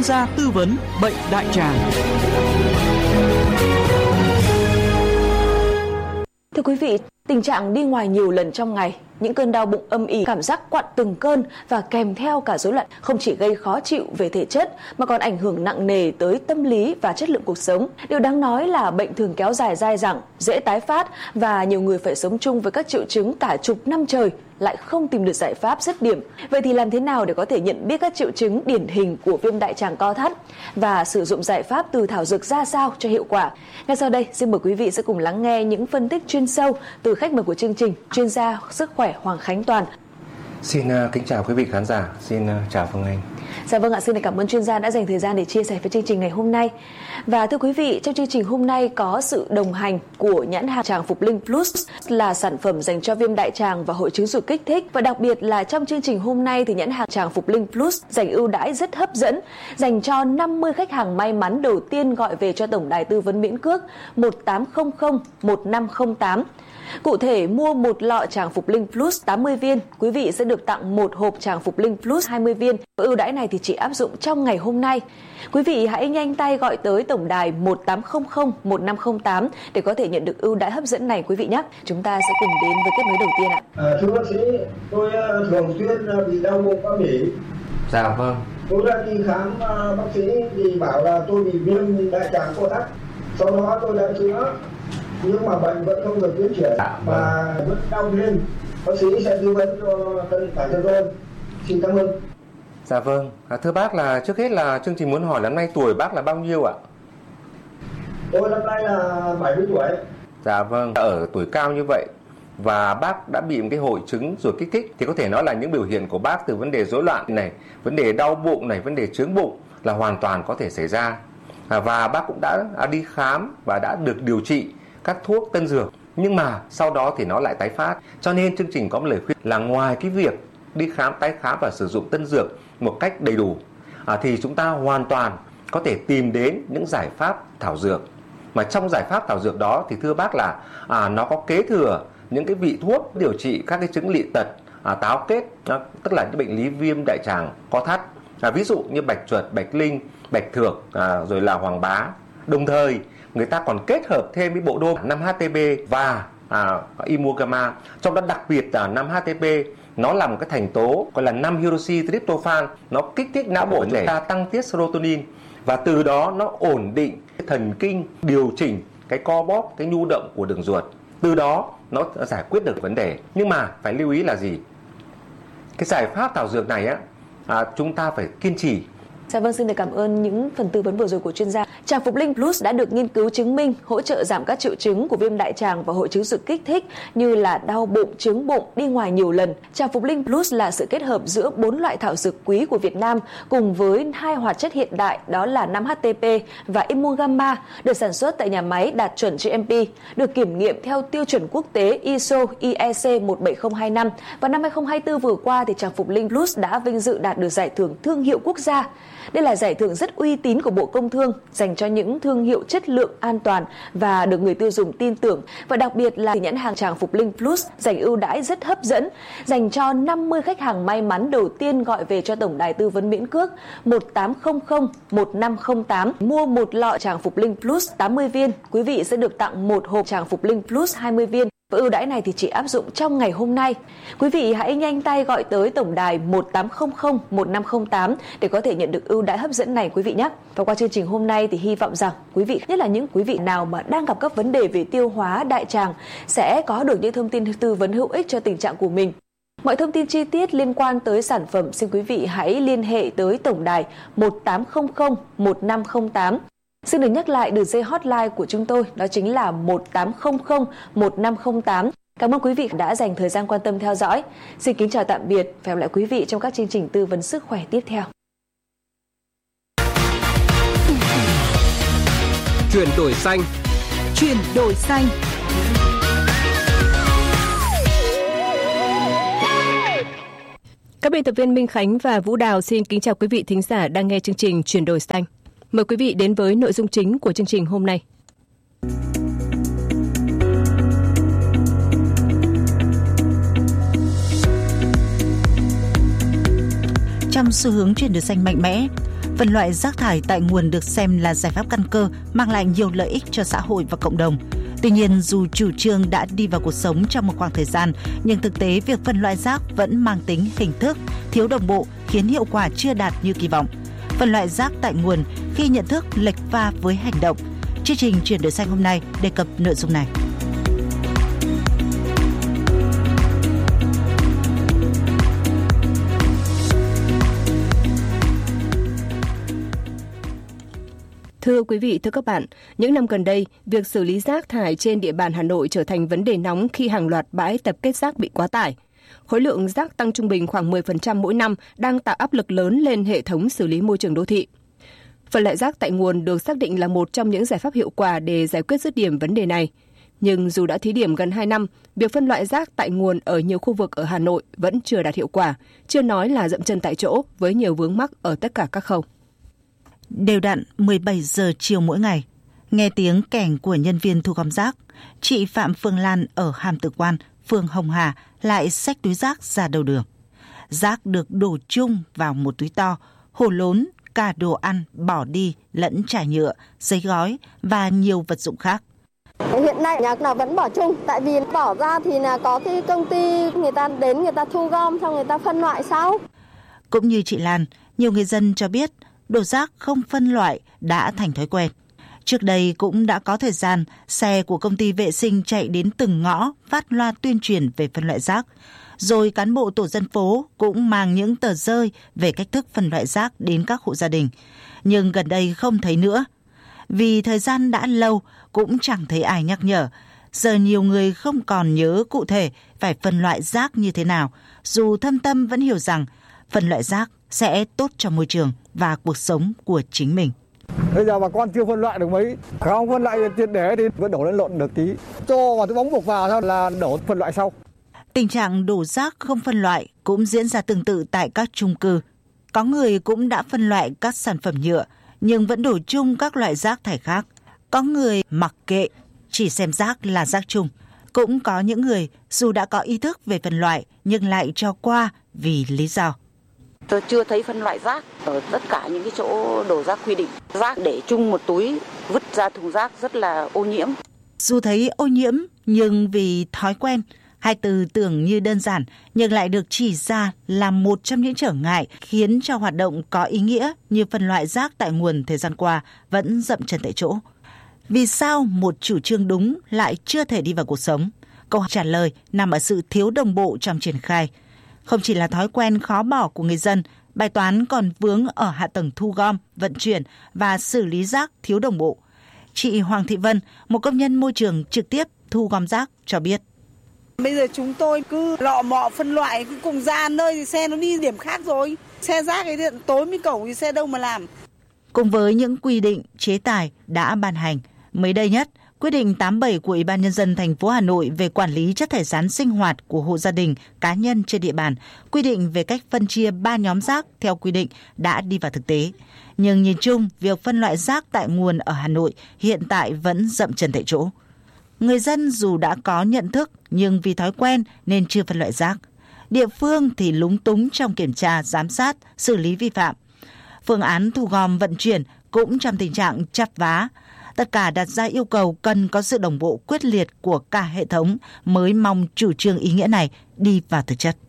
gia tư vấn bệnh đại tràng. Thưa quý vị, tình trạng đi ngoài nhiều lần trong ngày, những cơn đau bụng âm ỉ, cảm giác quặn từng cơn và kèm theo cả rối loạn không chỉ gây khó chịu về thể chất mà còn ảnh hưởng nặng nề tới tâm lý và chất lượng cuộc sống. Điều đáng nói là bệnh thường kéo dài dai dẳng, dễ tái phát và nhiều người phải sống chung với các triệu chứng cả chục năm trời lại không tìm được giải pháp dứt điểm. Vậy thì làm thế nào để có thể nhận biết các triệu chứng điển hình của viêm đại tràng co thắt và sử dụng giải pháp từ thảo dược ra sao cho hiệu quả? Ngay sau đây, xin mời quý vị sẽ cùng lắng nghe những phân tích chuyên sâu từ khách mời của chương trình, chuyên gia sức khỏe Hoàng Khánh Toàn. Xin kính chào quý vị khán giả, xin chào Phương Anh. Dạ vâng ạ, xin cảm ơn chuyên gia đã dành thời gian để chia sẻ với chương trình ngày hôm nay. Và thưa quý vị, trong chương trình hôm nay có sự đồng hành của nhãn hàng Tràng Phục Linh Plus là sản phẩm dành cho viêm đại tràng và hội chứng ruột kích thích. Và đặc biệt là trong chương trình hôm nay thì nhãn hàng Tràng Phục Linh Plus dành ưu đãi rất hấp dẫn dành cho 50 khách hàng may mắn đầu tiên gọi về cho tổng đài tư vấn miễn cước 1800 1508. Cụ thể, mua một lọ Tràng Phục Linh Plus 80 viên, quý vị sẽ được tặng một hộp Tràng Phục Linh Plus 20 viên. Ưu đãi này thì chỉ áp dụng trong ngày hôm nay. Quý vị hãy nhanh tay gọi tới tổng đài 1800 1508 để có thể nhận được ưu đãi hấp dẫn này quý vị nhé. Chúng ta sẽ cùng đến với kết nối đầu tiên ạ. Thưa bác sĩ, tôi thường xuyên bị đau bụng âm ỉ. Dạ vâng. Tôi đã đi khám bác sĩ thì bảo là tôi bị viêm đại tràng co thắt. Sau đó tôi đã chữa nhưng mà bệnh vẫn không được tiến triển và vẫn đau thêm. Bác sĩ sẽ tư vấn cho tất cả cho tôi. Xin cảm ơn. Dạ vâng. Thưa bác, là trước hết là chương trình muốn hỏi là năm nay tuổi bác là bao nhiêu ạ? Tôi năm nay là 70 tuổi. Dạ vâng. Ở tuổi cao như vậy và bác đã bị một cái hội chứng ruột kích thích thì có thể nói là những biểu hiện của bác từ vấn đề rối loạn này, vấn đề đau bụng này, vấn đề chướng bụng là hoàn toàn có thể xảy ra. Và bác cũng đã đi khám và đã được điều trị các thuốc tân dược, nhưng mà sau đó thì nó lại tái phát. Cho nên chương trình có một lời khuyên là ngoài cái việc đi khám, tái khám và sử dụng tân dược một cách đầy đủ thì chúng ta hoàn toàn có thể tìm đến những giải pháp thảo dược. Mà trong giải pháp thảo dược đó thì thưa bác là nó có kế thừa những cái vị thuốc điều trị các cái chứng lị tật, táo kết, tức là những bệnh lý viêm đại tràng co thắt, ví dụ như bạch chuột, bạch linh, bạch thược, rồi là hoàng bá. Đồng thời người ta còn kết hợp thêm với bộ đôi 5-HTP và Imogama. Trong đó đặc biệt là 5-HTP nó là một cái thành tố gọi là 5-hydroxytryptophan, nó kích thích não bộ chúng ta tăng tiết serotonin và từ đó nó ổn định cái thần kinh, điều chỉnh cái co bóp, cái nhu động của đường ruột. Từ đó nó giải quyết được vấn đề. Nhưng mà phải lưu ý là gì? Cái giải pháp thảo dược này chúng ta phải kiên trì. Dạ vâng, xin được cảm ơn những phần tư vấn vừa rồi của chuyên gia. Tràng Phục Linh Plus đã được nghiên cứu chứng minh hỗ trợ giảm các triệu chứng của viêm đại tràng và hội chứng ruột kích thích như là đau bụng, chướng bụng, đi ngoài nhiều lần. Tràng Phục Linh Plus là sự kết hợp giữa 4 loại thảo dược quý của Việt Nam cùng với 2 hoạt chất hiện đại đó là 5-HTP và Imogama, được sản xuất tại nhà máy đạt chuẩn GMP, được kiểm nghiệm theo tiêu chuẩn quốc tế ISO IEC 17025 và năm 2024 vừa qua thì Tràng Phục Linh Plus đã vinh dự đạt được giải thưởng thương hiệu quốc gia. Đây là giải thưởng rất uy tín của Bộ Công Thương dành cho những thương hiệu chất lượng an toàn và được người tiêu dùng tin tưởng. Và đặc biệt là nhãn hàng Tràng Phục Linh Plus dành ưu đãi rất hấp dẫn dành cho 50 khách hàng may mắn đầu tiên gọi về cho tổng đài tư vấn miễn cước 1800 1508. Mua một lọ Tràng Phục Linh Plus 80 viên, quý vị sẽ được tặng một hộp Tràng Phục Linh Plus 20 viên. Và ưu đãi này thì chỉ áp dụng trong ngày hôm nay. Quý vị hãy nhanh tay gọi tới tổng đài 1800 1508 để có thể nhận được ưu đãi hấp dẫn này quý vị nhé. Và qua chương trình hôm nay thì hy vọng rằng quý vị, nhất là những quý vị nào mà đang gặp các vấn đề về tiêu hóa, đại tràng sẽ có được những thông tin tư vấn hữu ích cho tình trạng của mình. Mọi thông tin chi tiết liên quan tới sản phẩm xin quý vị hãy liên hệ tới tổng đài 1800 1508. Xin được nhắc lại đường dây hotline của chúng tôi, đó chính là 1800 1508. Cảm ơn quý vị đã dành thời gian quan tâm theo dõi. Xin kính chào tạm biệt và hẹn gặp lại quý vị trong các chương trình tư vấn sức khỏe tiếp theo. Chuyển đổi xanh. Chuyển đổi xanh. Các biên tập viên Minh Khánh và Vũ Đào xin kính chào quý vị thính giả đang nghe chương trình Chuyển đổi xanh. Mời quý vị đến với nội dung chính của chương trình hôm nay. Trong xu hướng chuyển đổi xanh mạnh mẽ, Phân loại rác thải tại nguồn được xem là giải pháp căn cơ, mang lại nhiều lợi ích cho xã hội và cộng đồng. Tuy nhiên, dù chủ trương đã đi vào cuộc sống trong một khoảng thời gian, nhưng thực tế việc phân loại rác vẫn mang tính hình thức, thiếu đồng bộ, khiến hiệu quả chưa đạt như kỳ vọng. Phân loại rác tại nguồn khi nhận thức lệch pha với hành động. Chương trình Chuyển đổi xanh hôm nay đề cập nội dung này. Thưa quý vị, thưa các bạn, những năm gần đây, việc xử lý rác thải trên địa bàn Hà Nội trở thành vấn đề nóng khi hàng loạt bãi tập kết rác bị quá tải. Khối lượng rác tăng trung bình khoảng 10% mỗi năm đang tạo áp lực lớn lên hệ thống xử lý môi trường đô thị. Phân loại rác tại nguồn được xác định là một trong những giải pháp hiệu quả để giải quyết dứt điểm vấn đề này. Nhưng dù đã thí điểm gần 2 năm, việc phân loại rác tại nguồn ở nhiều khu vực ở Hà Nội vẫn chưa đạt hiệu quả, chưa nói là dậm chân tại chỗ với nhiều vướng mắc ở tất cả các khâu. Đều đặn 17 giờ chiều mỗi ngày, nghe tiếng kèn của nhân viên thu gom rác, chị Phạm Phương Lan ở Hàm Tử Quan, phường Hồng Hà lại xách túi rác ra đầu đường. Rác được đổ chung vào một túi to, hồ lốn, cả đồ ăn bỏ đi lẫn chai nhựa, giấy gói và nhiều vật dụng khác. Hiện nay nhà nào vẫn bỏ chung, tại vì bỏ ra thì là có cái công ty người ta đến người ta thu gom xong người ta phân loại sau. Cũng như chị Lan, nhiều người dân cho biết đổ rác không phân loại đã thành thói quen. Trước đây cũng đã có thời gian xe của công ty vệ sinh chạy đến từng ngõ phát loa tuyên truyền về phân loại rác. Rồi cán bộ tổ dân phố cũng mang những tờ rơi về cách thức phân loại rác đến các hộ gia đình. Nhưng gần đây không thấy nữa. Vì thời gian đã lâu cũng chẳng thấy ai nhắc nhở. Giờ nhiều người không còn nhớ cụ thể phải phân loại rác như thế nào, dù thâm tâm vẫn hiểu rằng phân loại rác sẽ tốt cho môi trường và cuộc sống của chính mình. Bây giờ bà con chưa phân loại được mấy, không phân loại triệt để thì vẫn đổ lên lộn được tí. Cho vào túi bóng buộc vào sau là đổ phân loại sau. Tình trạng đổ rác không phân loại cũng diễn ra tương tự tại các chung cư. Có người cũng đã phân loại các sản phẩm nhựa nhưng vẫn đổ chung các loại rác thải khác. Có người mặc kệ, chỉ xem rác là rác chung. Cũng có những người dù đã có ý thức về phân loại nhưng lại cho qua vì lý do. Tôi chưa thấy phân loại rác ở tất cả những cái chỗ đổ rác quy định. Rác để chung một túi, vứt ra thùng rác rất là ô nhiễm. Dù thấy ô nhiễm nhưng vì thói quen, hai từ tưởng như đơn giản nhưng lại được chỉ ra là một trong những trở ngại khiến cho hoạt động có ý nghĩa như phân loại rác tại nguồn thời gian qua vẫn dậm chân tại chỗ. Vì sao một chủ trương đúng lại chưa thể đi vào cuộc sống? Câu trả lời nằm ở sự thiếu đồng bộ trong triển khai. Không chỉ là thói quen khó bỏ của người dân, bài toán còn vướng ở hạ tầng thu gom, vận chuyển và xử lý rác thiếu đồng bộ. Chị Hoàng Thị Vân, một công nhân môi trường trực tiếp thu gom rác cho biết. Bây giờ chúng tôi cứ lọ mọ phân loại, cứ cùng ra nơi thì xe nó đi điểm khác rồi. Xe rác ấy điện tối mới cẩu thì xe đâu mà làm. Cùng với những quy định, chế tài đã ban hành, mới đây nhất, Quyết định 87 của Ủy ban Nhân dân thành phố Hà Nội về quản lý chất thải rắn sinh hoạt của hộ gia đình, cá nhân trên địa bàn, quy định về cách phân chia 3 nhóm rác theo quy định đã đi vào thực tế. Nhưng nhìn chung, việc phân loại rác tại nguồn ở Hà Nội hiện tại vẫn dậm chân tại chỗ. Người dân dù đã có nhận thức nhưng vì thói quen nên chưa phân loại rác. Địa phương thì lúng túng trong kiểm tra, giám sát, xử lý vi phạm. Phương án thu gom vận chuyển cũng trong tình trạng chắp vá. Tất cả đặt ra yêu cầu cần có sự đồng bộ quyết liệt của cả hệ thống mới mong chủ trương ý nghĩa này đi vào thực chất.